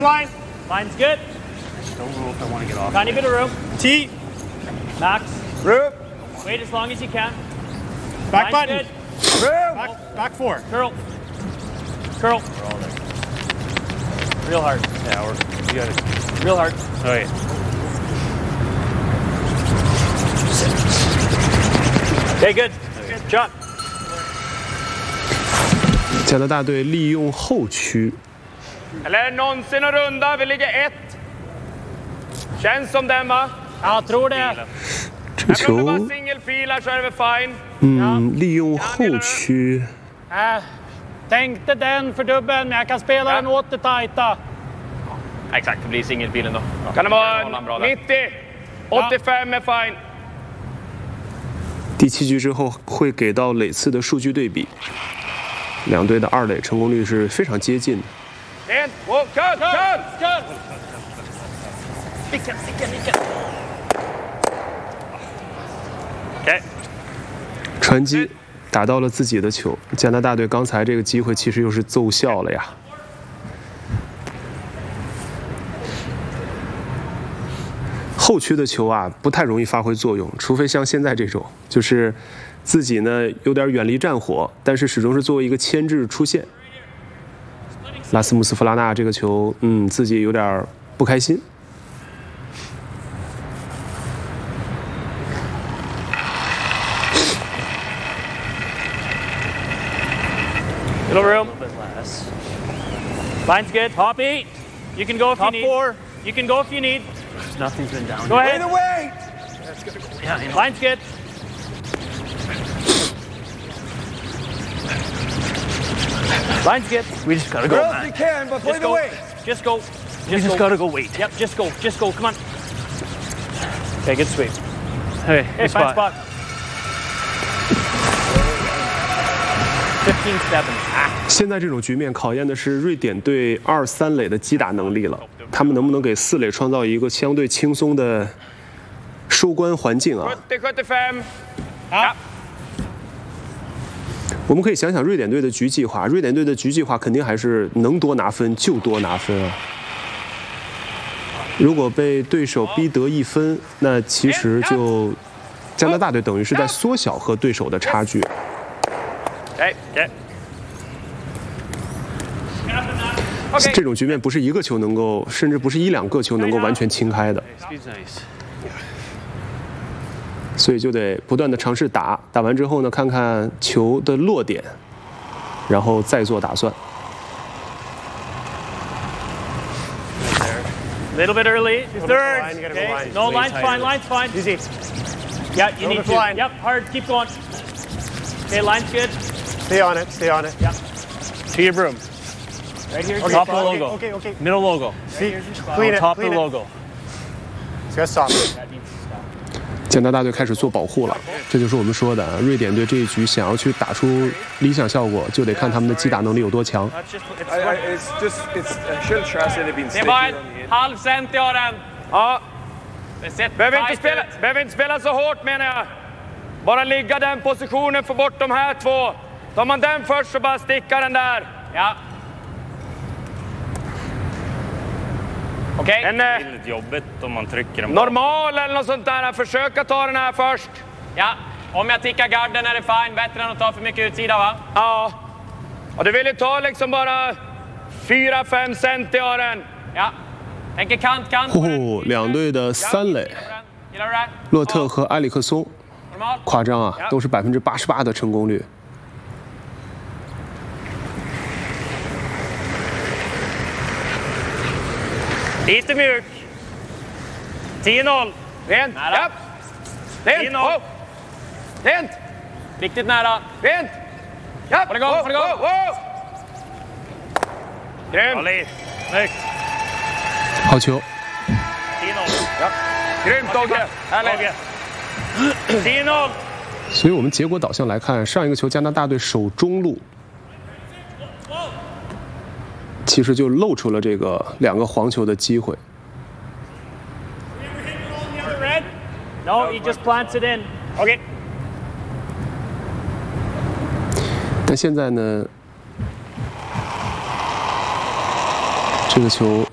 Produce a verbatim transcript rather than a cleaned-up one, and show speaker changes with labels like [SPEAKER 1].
[SPEAKER 1] Line. Line's good.
[SPEAKER 2] Don't rule if I want to get off.
[SPEAKER 1] Tiny bit of room.
[SPEAKER 3] T.
[SPEAKER 1] Max.
[SPEAKER 3] Root.
[SPEAKER 1] Wait as long as you can.
[SPEAKER 3] Back
[SPEAKER 1] Line's
[SPEAKER 3] button.
[SPEAKER 1] good.
[SPEAKER 3] Root. Back, back four.
[SPEAKER 1] Curl. Curl.
[SPEAKER 2] We're all there.
[SPEAKER 1] Real hard.
[SPEAKER 2] Yeah, we're. You got it.
[SPEAKER 1] Real hard.
[SPEAKER 2] Okay.
[SPEAKER 1] ，Okay, good. John.
[SPEAKER 4] 加拿大队利用后区。
[SPEAKER 5] Eller är det någonsin att runda? Vi ligger ett. Känns som den va?
[SPEAKER 1] Jag tror det.
[SPEAKER 4] 这
[SPEAKER 5] Även om det
[SPEAKER 4] 球
[SPEAKER 5] bara singelfilar så är det väl fine.
[SPEAKER 4] 嗯，利用后区，
[SPEAKER 1] Äh, tänkte den för dubbeln, men jag kan spela den åt det tajta.
[SPEAKER 5] Exakt, det blir singelfilen då. Kan det vara nittio? åttiofem är fine.
[SPEAKER 4] 第七局之后会给到垒次的数据对比，两队的二垒成功率是非常接近的。
[SPEAKER 5] En, två, kör, kör!
[SPEAKER 1] Kör! Sticka, sticka, sticka.
[SPEAKER 5] Okej.
[SPEAKER 4] 传击打到了自己的球，加拿大队刚才这个机会其实又是奏效了呀。后区的球啊，不太容易发挥作用，除非像现在这种，就是自己呢有点远离战火，但是始终是作为一个牵制出现。拉斯穆斯·弗拉纳这个球，嗯，自己有点不开心。
[SPEAKER 1] Little room. Line's good. Top eight. You can go if
[SPEAKER 3] Top
[SPEAKER 1] you need.
[SPEAKER 3] four.
[SPEAKER 1] You can go if you need.
[SPEAKER 2] Nothing's been down.
[SPEAKER 1] Go
[SPEAKER 2] yet.
[SPEAKER 1] ahead.
[SPEAKER 3] Away.
[SPEAKER 2] Yeah, I know.
[SPEAKER 1] Line's good. Line's good.
[SPEAKER 2] We just gotta go,
[SPEAKER 3] Girls, you
[SPEAKER 2] man.
[SPEAKER 3] can, but play
[SPEAKER 1] Just
[SPEAKER 3] the
[SPEAKER 1] go.
[SPEAKER 3] way.
[SPEAKER 1] Just go.
[SPEAKER 2] We just
[SPEAKER 1] go.
[SPEAKER 2] gotta go wait.
[SPEAKER 1] Yep. Just go. Just go. Come on. Okay. Good sweep.
[SPEAKER 2] Hey,
[SPEAKER 1] Hey,
[SPEAKER 2] good
[SPEAKER 1] fine
[SPEAKER 2] spot.
[SPEAKER 1] spot. fifteen seven.
[SPEAKER 4] 现在这种局面考验的是瑞典队二三垒的击打能力了，他们能不能给四垒创造一个相对轻松的收官环境啊？
[SPEAKER 5] sjuttio sjuttiofem.
[SPEAKER 1] Ja.
[SPEAKER 4] 我们可以想想瑞典队的局计划，瑞典队的局计划肯定还是能多拿分就多拿分啊。如果被对手逼得一分，那其实就加拿大队等于是在缩小和对手的差距。
[SPEAKER 5] Okej, okej.
[SPEAKER 4] 这种局面不是一个球能够，甚至不是一两个球能够完全清开的，
[SPEAKER 2] Speed's nice.
[SPEAKER 4] 所以就得不断的尝试打，打完之后呢，看看球的落点，然后再做打算。
[SPEAKER 1] Little bit early. Two thirds.
[SPEAKER 3] line, you gotta go
[SPEAKER 1] Okay.
[SPEAKER 3] line.
[SPEAKER 1] No,
[SPEAKER 2] Way
[SPEAKER 1] line's
[SPEAKER 2] tighter.
[SPEAKER 1] fine. Line's fine.
[SPEAKER 3] Easy.
[SPEAKER 1] Yeah, you
[SPEAKER 3] Go
[SPEAKER 1] need
[SPEAKER 3] with
[SPEAKER 1] to.
[SPEAKER 3] line.
[SPEAKER 1] Yep. Hard. Keep going. Okay. Line's good.
[SPEAKER 3] Stay on it. Stay on it.
[SPEAKER 1] Yeah.
[SPEAKER 2] To your broom.
[SPEAKER 1] Right here.
[SPEAKER 3] Okay,
[SPEAKER 2] Top of the
[SPEAKER 3] okay,
[SPEAKER 2] logo.
[SPEAKER 3] Okay, okay.
[SPEAKER 2] Middle logo.
[SPEAKER 3] See, clean it.
[SPEAKER 2] Top of
[SPEAKER 3] Clean
[SPEAKER 2] the
[SPEAKER 3] it.
[SPEAKER 2] logo.
[SPEAKER 3] It's gonna stop.
[SPEAKER 1] That needs to stop.
[SPEAKER 4] 加拿大队开始做保护了，这就是我们说的，瑞典队这一局想要去打出理想效果，就得看他们的击打能力有多强。
[SPEAKER 1] That's just. It's
[SPEAKER 6] I, I, it's just, it's, I should have trusted it being
[SPEAKER 5] Det
[SPEAKER 6] sticky
[SPEAKER 5] var
[SPEAKER 6] on
[SPEAKER 5] en
[SPEAKER 6] the end.
[SPEAKER 5] halv cent i den. Ja. Behöver inte, spela, behöver inte spela så hårt menar jag. Bara ligga den positionen, få bort de här två. Tar man den först så bara sticka den där. Ja. Okej. Okay. En eh,
[SPEAKER 2] Väldigt jobbigt om man trycker dem.
[SPEAKER 5] normal eller något sånt där. Försöka ta den här först.
[SPEAKER 1] Ja. Om jag tickar garden är det fine. Bättre än att ta för mycket utsida va?
[SPEAKER 5] Ja. Och du vill ju ta liksom bara fyra fem cent i den.
[SPEAKER 1] Ja. Tänker kant, kant.
[SPEAKER 4] 哦，两队的三垒，
[SPEAKER 1] Gillar du det?
[SPEAKER 4] 洛特和埃里克松，
[SPEAKER 1] Normal.
[SPEAKER 4] 夸张啊，都是百分之八十八的成功率。
[SPEAKER 1] Lite mjuk. tio noll.
[SPEAKER 5] Rent.
[SPEAKER 1] Nära.
[SPEAKER 5] Ja. Rent.
[SPEAKER 1] In och-
[SPEAKER 5] Oh. Rent.
[SPEAKER 1] Riktigt nära.
[SPEAKER 5] Rent. Ja.
[SPEAKER 1] Håll igång,
[SPEAKER 5] Oh,
[SPEAKER 1] håll igång.
[SPEAKER 5] oh, oh. Grymt.
[SPEAKER 2] Ali. Snyggt.
[SPEAKER 4] 好球，
[SPEAKER 1] tio noll.
[SPEAKER 5] Ja. Grymt Dogge. Härligt.
[SPEAKER 1] tio noll.
[SPEAKER 4] 所以我们结果导向来看，上一个球加拿大队守中路，其实就露出了这个两个黄球的机会。
[SPEAKER 1] Red? No, he just plants it in. Okay.
[SPEAKER 4] 但现在呢，这个球